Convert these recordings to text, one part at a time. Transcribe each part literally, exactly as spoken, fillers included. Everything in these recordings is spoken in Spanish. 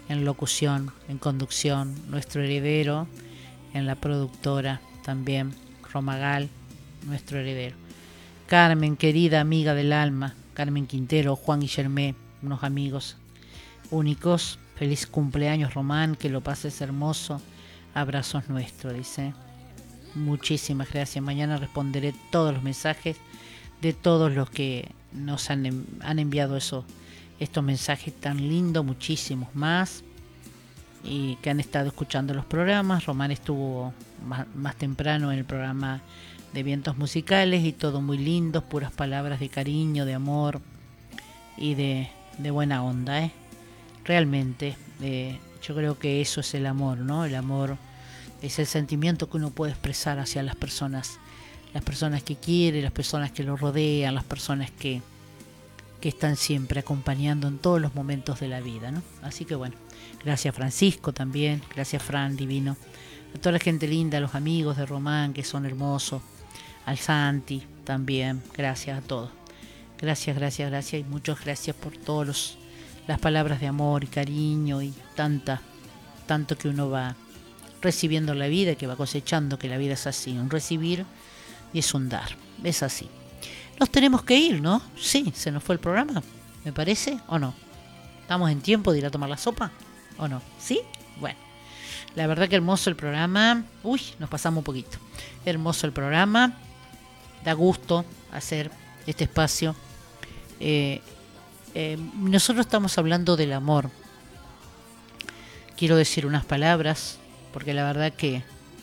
en locución, en conducción, nuestro heredero en la productora también, Romagal, nuestro heredero. Carmen, querida amiga del alma, Carmen Quintero, Juan Guillermé, unos amigos únicos. Feliz cumpleaños, Román, que lo pases hermoso. Abrazos nuestros, dice. Muchísimas gracias. Mañana responderé todos los mensajes de todos los que nos han, han enviado eso, estos mensajes tan lindos, muchísimos más, y que han estado escuchando los programas. Román estuvo más, más temprano en el programa de Vientos Musicales y todo muy lindo, puras palabras de cariño, de amor y de, de buena onda, ¿eh? Realmente, eh, yo creo que eso es el amor, ¿no? El amor es el sentimiento que uno puede expresar hacia las personas, las personas que quiere, las personas que lo rodean, las personas que, que están siempre acompañando en todos los momentos de la vida, ¿no? Así que bueno, gracias Francisco también, gracias Fran, divino, a toda la gente linda, a los amigos de Román que son hermosos, al Santi también, gracias a todos. Gracias, gracias, gracias y muchas gracias por todos los las palabras de amor y cariño y tanta, tanto que uno va recibiendo en la vida, que va cosechando, que la vida es así, un recibir y es un dar, es así. Nos tenemos que ir, ¿no? Sí, se nos fue el programa, me parece, ¿o no? ¿Estamos en tiempo de ir a tomar la sopa? ¿O no? ¿Sí? Bueno, la verdad que hermoso el programa. Uy, nos pasamos un poquito. Hermoso el programa, da gusto hacer este espacio. Eh, Eh, nosotros estamos hablando del amor. Quiero decir unas palabras, porque la verdad que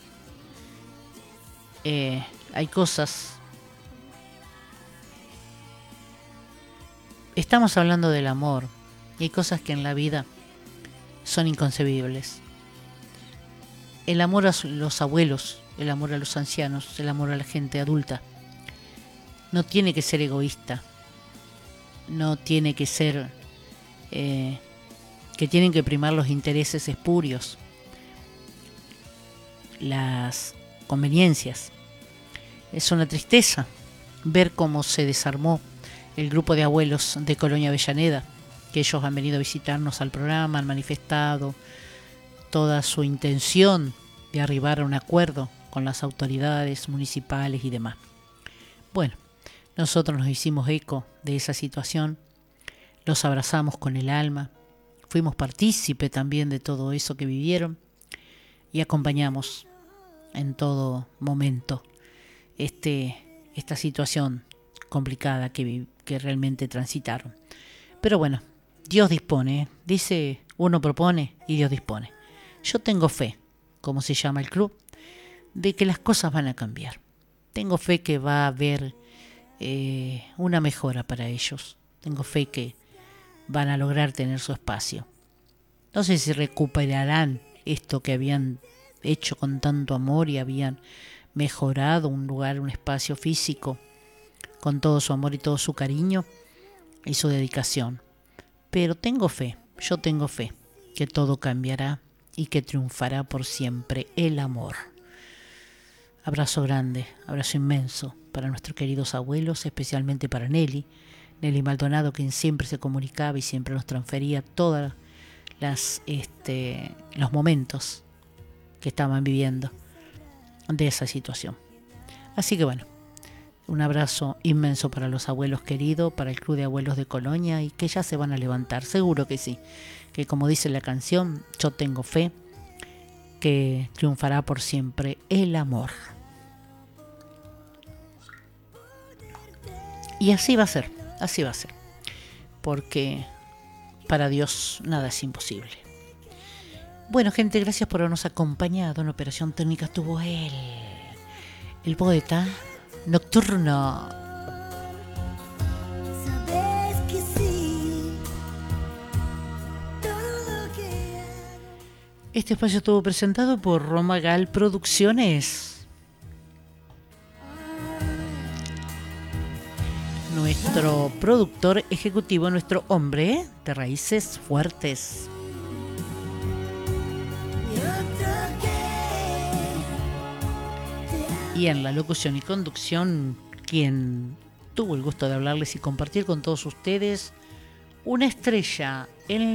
eh, hay cosas. Estamos hablando del amor y hay cosas que en la vida son inconcebibles. El amor a los abuelos, el amor a los ancianos, el amor a la gente adulta, no tiene que ser egoísta. No tiene que ser eh, que tienen que primar los intereses espurios, las conveniencias. Es una tristeza ver cómo se desarmó el grupo de abuelos de Colonia Avellaneda, que ellos han venido a visitarnos al programa, han manifestado toda su intención de arribar a un acuerdo con las autoridades municipales y demás. Bueno, nosotros nos hicimos eco de esa situación, los abrazamos con el alma, fuimos partícipe también de todo eso que vivieron y acompañamos en todo momento este, esta situación complicada que, que realmente transitaron. Pero bueno, Dios dispone, ¿eh? Dice, uno propone y Dios dispone. Yo tengo fe, como se llama el club, de que las cosas van a cambiar. Tengo fe que va a haber Eh, una mejora para ellos. Tengo fe que van a lograr tener su espacio. No sé si recuperarán esto que habían hecho con tanto amor y habían mejorado un lugar, un espacio físico con todo su amor y todo su cariño y su dedicación. Pero tengo fe, yo tengo fe que todo cambiará y que triunfará por siempre el amor. Abrazo grande, abrazo inmenso para nuestros queridos abuelos, especialmente para Nelly, Nelly Maldonado, quien siempre se comunicaba y siempre nos transfería todos este, los momentos que estaban viviendo de esa situación. Así que bueno, un abrazo inmenso para los abuelos queridos, para el Club de Abuelos de Colonia y que ya se van a levantar, seguro que sí, que como dice la canción, yo tengo fe que triunfará por siempre el amor. Y así va a ser, así va a ser, porque para Dios nada es imposible. Bueno, gente, gracias por habernos acompañado. En Operación Técnica estuvo él, el poeta nocturno. Este espacio estuvo presentado por Romagal Producciones. Nuestro productor ejecutivo, nuestro hombre de raíces fuertes. Y en la locución y conducción, quien tuvo el gusto de hablarles y compartir con todos ustedes, una estrella en